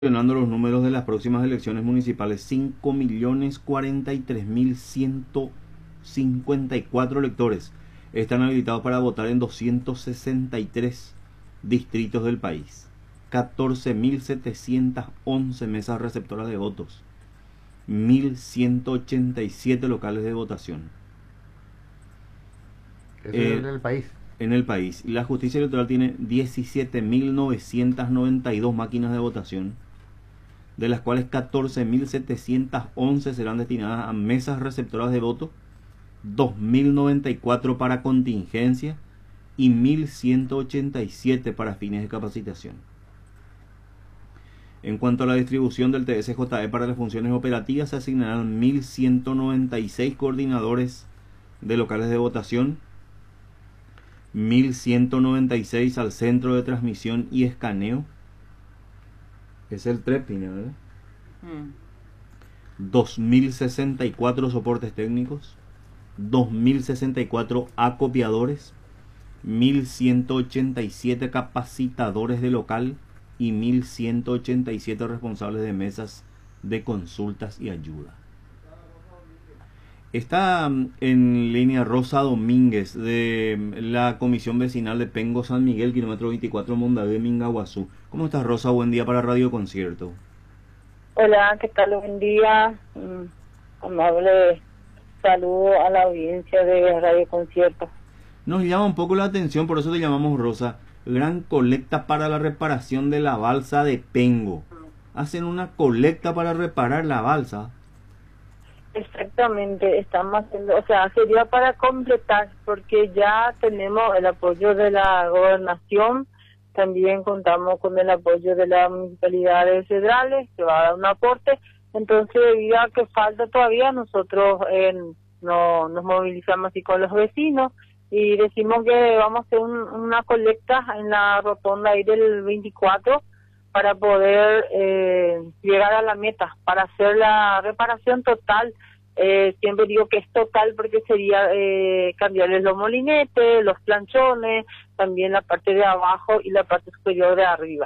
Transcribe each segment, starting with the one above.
Mencionando los números de las próximas elecciones municipales: 5.043.154 electores están habilitados para votar en 263 distritos del país. 14.711 mesas receptoras de votos. 1.187 locales de votación. Eso es en el país. En el país. Y la justicia electoral tiene 17.992 máquinas de votación, de las cuales 14.711 serán destinadas a mesas receptoras de voto, 2.094 para contingencia y 1.187 para fines de capacitación. En cuanto a la distribución del TSJE para las funciones operativas, se asignarán 1.196 coordinadores de locales de votación, 1.196 al centro de transmisión y escaneo, es el TREPINE, ¿verdad? 2.064 soportes técnicos, 2.064 acopiadores, 1.187 capacitadores de local y 1.187 responsables de mesas de consultas y ayuda. Está en línea Rosa Domínguez, de la Comisión Vecinal de Pengo San Miguel, kilómetro 24, Mondavé, Mingaguazú. ¿Cómo estás, Rosa? Buen día para Radio Concierto. Hola, ¿qué tal? Buen día. Amable saludo a la audiencia de Radio Concierto. Nos llama un poco la atención, por eso te llamamos, Rosa. Gran colecta para la reparación de la balsa de Pengo. Hacen una colecta para reparar la balsa. Exactamente, estamos haciendo, o sea, sería para completar, porque ya tenemos el apoyo de la gobernación, también contamos con el apoyo de las municipalidades federales, que va a dar un aporte. Entonces, debido a que falta todavía, nosotros no nos movilizamos así con los vecinos y decimos que vamos a hacer una colecta en la rotonda ahí del 24 para poder llegar a la meta, para hacer la reparación total. Siempre digo que es total porque sería cambiarles los molinetes, los planchones, también la parte de abajo y la parte superior de arriba.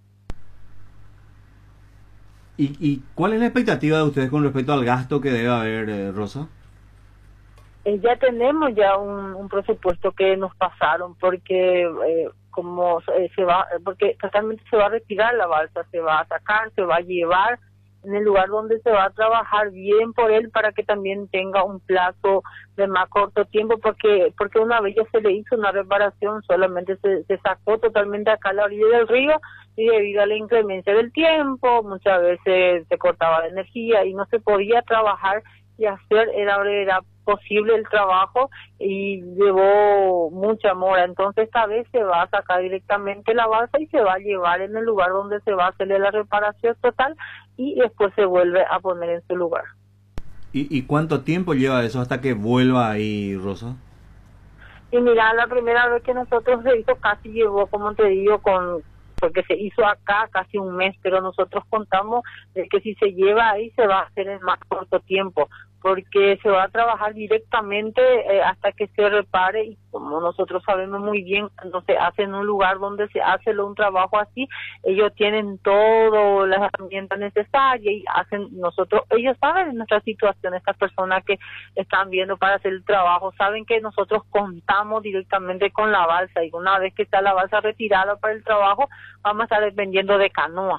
¿Y cuál es la expectativa de ustedes con respecto al gasto que debe haber, Rosa? Ya tenemos ya un presupuesto que nos pasaron porque como se va, porque totalmente se va a retirar la balsa, se va a sacar, se va a llevar en el lugar donde se va a trabajar bien por él para que también tenga un plazo de más corto tiempo, porque una vez ya se le hizo una reparación, solamente se sacó totalmente acá a la orilla del río y debido a la inclemencia del tiempo muchas veces se cortaba la energía y no se podía trabajar y hacer era posible el trabajo y llevó mucha mora. Entonces esta vez se va a sacar directamente la balsa y se va a llevar en el lugar donde se va a hacerle la reparación total y después se vuelve a poner en su lugar. ¿Y cuánto tiempo lleva eso hasta que vuelva ahí, Rosa? Y mira, la primera vez que nosotros se hizo casi llevó, como te digo, porque se hizo acá casi un mes, pero nosotros contamos de que si se lleva ahí se va a hacer en más corto tiempo, porque se va a trabajar directamente hasta que se repare y como nosotros sabemos muy bien, cuando se hace en un lugar donde se hace un trabajo así, ellos tienen todas las herramientas necesarias y ellos saben nuestra situación, estas personas que están viendo para hacer el trabajo, saben que nosotros contamos directamente con la balsa y una vez que está la balsa retirada para el trabajo, vamos a estar dependiendo de canoa.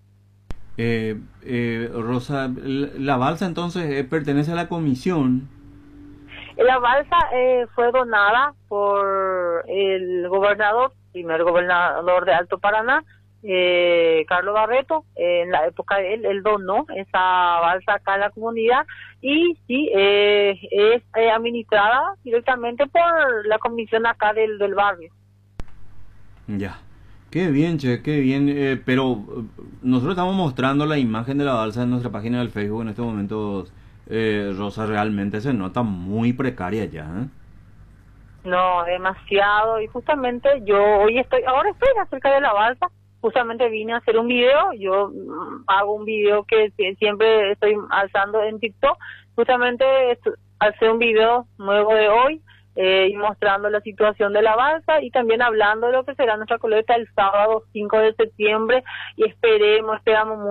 Rosa, la balsa entonces pertenece a la comisión. La balsa fue donada por el primer gobernador de Alto Paraná, Carlos Barreto. En la época de él donó esa balsa acá en la comunidad y sí, es administrada directamente por la comisión acá del barrio. Ya. Qué bien, che, qué bien. Pero nosotros estamos mostrando la imagen de la balsa en nuestra página del Facebook en estos momentos. Rosa, realmente se nota muy precaria ya, ¿eh? No, demasiado. Y justamente ahora estoy acerca de la balsa. Justamente vine a hacer un video. Yo hago un video que siempre estoy alzando en TikTok. Justamente hacer un video nuevo de hoy. y mostrando la situación de la balsa y también hablando de lo que será nuestra colecta el sábado 5 de septiembre y esperamos